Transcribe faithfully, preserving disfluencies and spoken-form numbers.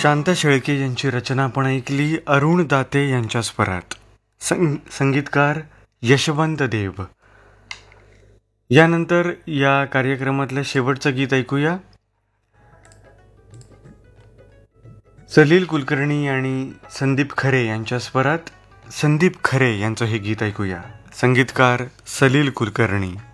शांत शेळके यांची रचना आपण ऐकली अरुण दाते यांच्या स्वरात. संग संगीतकार यशवंत देव. यानंतर या कार्यक्रमातलं शेवटचं गीत ऐकूया. सलील कुलकर्णी आणि संदीप खरे यांच्या स्वरात संदीप खरे यांचं हे गीत ऐकूया. संगीतकार सलील कुलकर्णी.